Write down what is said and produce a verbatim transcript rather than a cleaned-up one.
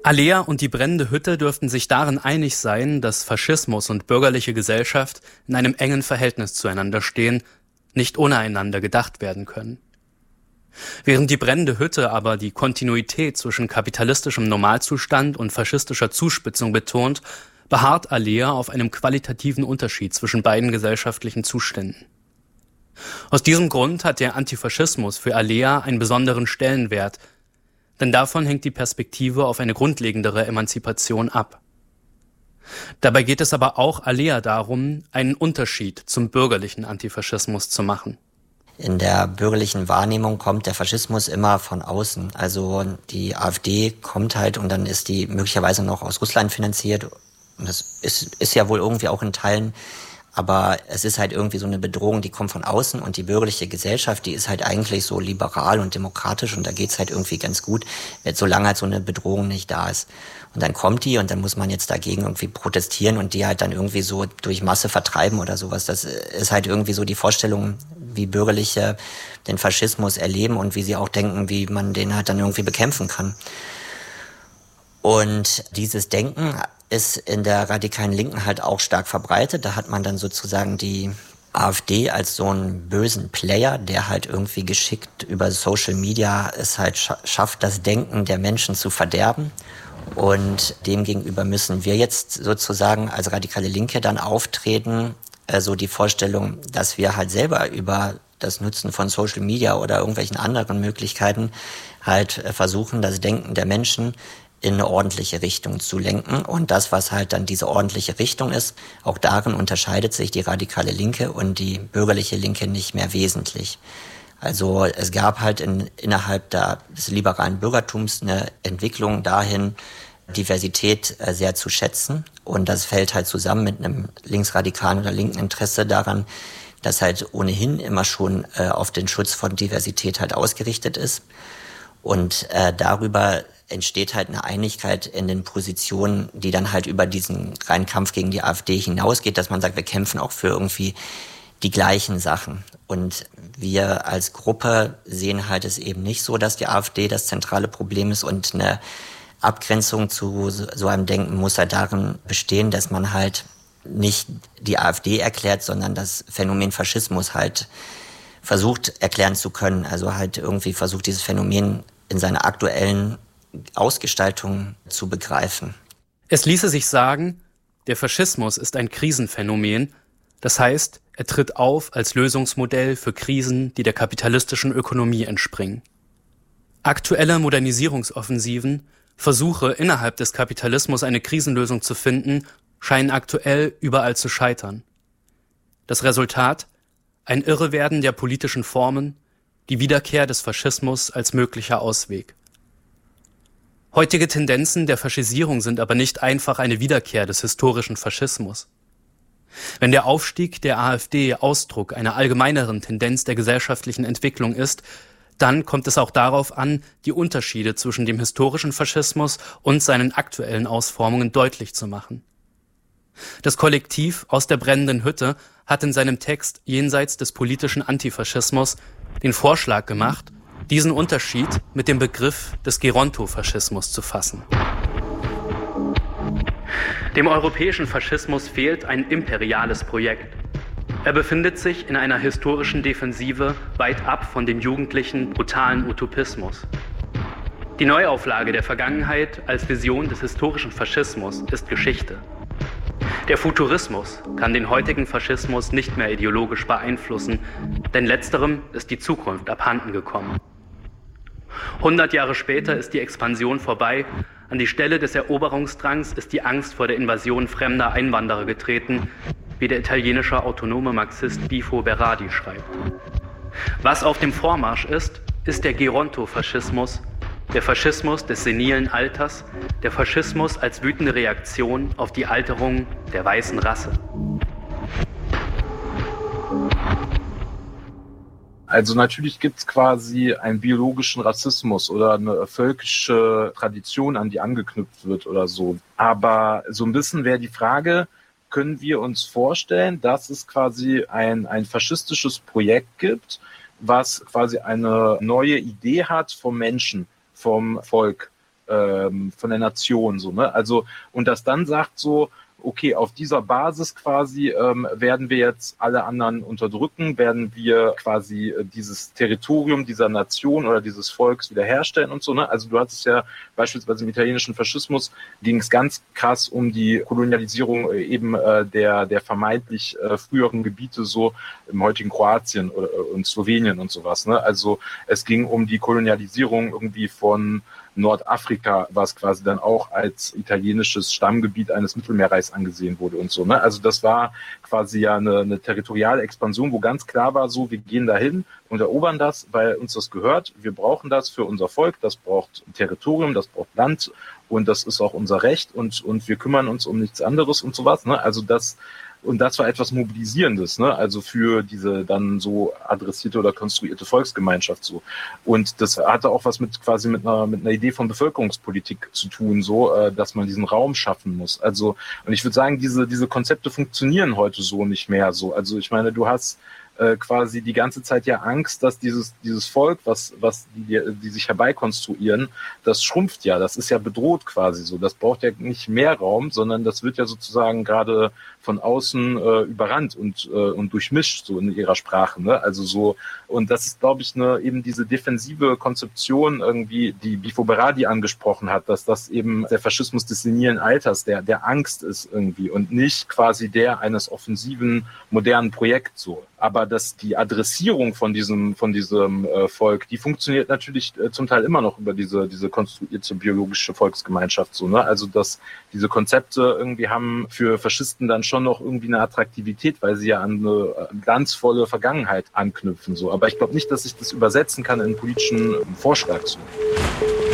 Alea und die brennende Hütte dürften sich darin einig sein, dass Faschismus und bürgerliche Gesellschaft in einem engen Verhältnis zueinander stehen, nicht ohne einander gedacht werden können. Während die brennende Hütte aber die Kontinuität zwischen kapitalistischem Normalzustand und faschistischer Zuspitzung betont, beharrt Alea auf einem qualitativen Unterschied zwischen beiden gesellschaftlichen Zuständen. Aus diesem Grund hat der Antifaschismus für Alea einen besonderen Stellenwert, denn davon hängt die Perspektive auf eine grundlegendere Emanzipation ab. Dabei geht es aber auch Alea darum, einen Unterschied zum bürgerlichen Antifaschismus zu machen. In der bürgerlichen Wahrnehmung kommt der Faschismus immer von außen. Also die AfD kommt halt und dann ist die möglicherweise noch aus Russland finanziert. Und das ist, ist ja wohl irgendwie auch in Teilen, aber es ist halt irgendwie so eine Bedrohung, die kommt von außen und die bürgerliche Gesellschaft, die ist halt eigentlich so liberal und demokratisch und da geht's halt irgendwie ganz gut, solange halt so eine Bedrohung nicht da ist. Und dann kommt die und dann muss man jetzt dagegen irgendwie protestieren und die halt dann irgendwie so durch Masse vertreiben oder sowas. Das ist halt irgendwie so die Vorstellung, wie Bürgerliche den Faschismus erleben und wie sie auch denken, wie man den halt dann irgendwie bekämpfen kann. Und dieses Denken ist in der radikalen Linken halt auch stark verbreitet. Da hat man dann sozusagen die AfD als so einen bösen Player, der halt irgendwie geschickt über Social Media es halt scha- schafft, das Denken der Menschen zu verderben. Und demgegenüber müssen wir jetzt sozusagen als radikale Linke dann auftreten, also die Vorstellung, dass wir halt selber über das Nutzen von Social Media oder irgendwelchen anderen Möglichkeiten halt versuchen, das Denken der Menschen in eine ordentliche Richtung zu lenken. Und das, was halt dann diese ordentliche Richtung ist, auch darin unterscheidet sich die radikale Linke und die bürgerliche Linke nicht mehr wesentlich. Also es gab halt in, innerhalb der, des liberalen Bürgertums eine Entwicklung dahin, Diversität äh, sehr zu schätzen. Und das fällt halt zusammen mit einem linksradikalen oder linken Interesse daran, das halt ohnehin immer schon äh, auf den Schutz von Diversität halt ausgerichtet ist. Und äh, darüber entsteht halt eine Einigkeit in den Positionen, die dann halt über diesen reinen Kampf gegen die AfD hinausgeht, dass man sagt, wir kämpfen auch für irgendwie die gleichen Sachen. Und wir als Gruppe sehen halt es eben nicht so, dass die AfD das zentrale Problem ist und eine Abgrenzung zu so einem Denken muss halt darin bestehen, dass man halt nicht die AfD erklärt, sondern das Phänomen Faschismus halt versucht erklären zu können. Also halt irgendwie versucht, dieses Phänomen in seiner aktuellen Ausgestaltung zu begreifen. Es ließe sich sagen, der Faschismus ist ein Krisenphänomen, das heißt, er tritt auf als Lösungsmodell für Krisen, die der kapitalistischen Ökonomie entspringen. Aktuelle Modernisierungsoffensiven, Versuche innerhalb des Kapitalismus eine Krisenlösung zu finden, scheinen aktuell überall zu scheitern. Das Resultat? Ein Irrewerden der politischen Formen, die Wiederkehr des Faschismus als möglicher Ausweg. Heutige Tendenzen der Faschisierung sind aber nicht einfach eine Wiederkehr des historischen Faschismus. Wenn der Aufstieg der AfD Ausdruck einer allgemeineren Tendenz der gesellschaftlichen Entwicklung ist, dann kommt es auch darauf an, die Unterschiede zwischen dem historischen Faschismus und seinen aktuellen Ausformungen deutlich zu machen. Das Kollektiv aus der brennenden Hütte hat in seinem Text Jenseits des politischen Antifaschismus den Vorschlag gemacht, diesen Unterschied mit dem Begriff des Gerontofaschismus zu fassen. Dem europäischen Faschismus fehlt ein imperiales Projekt. Er befindet sich in einer historischen Defensive weit ab von dem jugendlichen, brutalen Utopismus. Die Neuauflage der Vergangenheit als Vision des historischen Faschismus ist Geschichte. Der Futurismus kann den heutigen Faschismus nicht mehr ideologisch beeinflussen, denn letzterem ist die Zukunft abhanden gekommen. Hundert Jahre später ist die Expansion vorbei, an die Stelle des Eroberungsdrangs ist die Angst vor der Invasion fremder Einwanderer getreten, wie der italienische autonome Marxist Bifo Berardi schreibt. Was auf dem Vormarsch ist, ist der Gerontofaschismus, der Faschismus des senilen Alters, der Faschismus als wütende Reaktion auf die Alterung der weißen Rasse. Also natürlich gibt es quasi einen biologischen Rassismus oder eine völkische Tradition, an die angeknüpft wird oder so. Aber so ein bisschen wäre die Frage, können wir uns vorstellen, dass es quasi ein, ein faschistisches Projekt gibt, was quasi eine neue Idee hat vom Menschen, vom Volk. ähm, von der Nation, so, ne? Also, und das dann sagt so, okay, auf dieser Basis quasi ähm, werden wir jetzt alle anderen unterdrücken, werden wir quasi äh, dieses Territorium dieser Nation oder dieses Volks wiederherstellen und so, ne? Also du hattest ja beispielsweise im italienischen Faschismus ging es ganz krass um die Kolonialisierung äh, eben äh, der der vermeintlich äh, früheren Gebiete, so im heutigen Kroatien oder, und Slowenien und sowas, ne? Also es ging um die Kolonialisierung irgendwie von Nordafrika, was quasi dann auch als italienisches Stammgebiet eines Mittelmeerreichs angesehen wurde und so, ne? Also das war quasi ja eine, eine territoriale Expansion, wo ganz klar war, so, wir gehen dahin und erobern das, weil uns das gehört. Wir brauchen das für unser Volk, das braucht Territorium, das braucht Land und das ist auch unser Recht und, und wir kümmern uns um nichts anderes und sowas, ne? Also das Und das war etwas Mobilisierendes, ne? Also für diese dann so adressierte oder konstruierte Volksgemeinschaft so. Und das hatte auch was mit quasi mit einer mit einer Idee von Bevölkerungspolitik zu tun, so, äh, dass man diesen Raum schaffen muss. Also, und ich würde sagen, diese diese Konzepte funktionieren heute so nicht mehr so. Also ich meine, du hast äh, quasi die ganze Zeit ja Angst, dass dieses dieses Volk, was was die die sich herbeikonstruieren, das schrumpft ja, das ist ja bedroht quasi so. Das braucht ja nicht mehr Raum, sondern das wird ja sozusagen gerade von außen äh, überrannt und äh, und durchmischt so in ihrer Sprache, ne? Also so, und das ist, glaube ich, eine eben diese defensive Konzeption irgendwie, die Bifo Berardi angesprochen hat, dass das eben der Faschismus des senilen Alters, der der Angst ist irgendwie und nicht quasi der eines offensiven modernen Projekts so. Aber dass die Adressierung von diesem von diesem äh, Volk, die funktioniert natürlich äh, zum Teil immer noch über diese diese konstruierte biologische Volksgemeinschaft so, ne? Also dass diese Konzepte irgendwie haben für Faschisten dann schon noch irgendwie eine Attraktivität, weil sie ja an eine glanzvolle Vergangenheit anknüpfen so. Aber ich glaube nicht, dass ich das übersetzen kann in einen politischen Vorschlag so.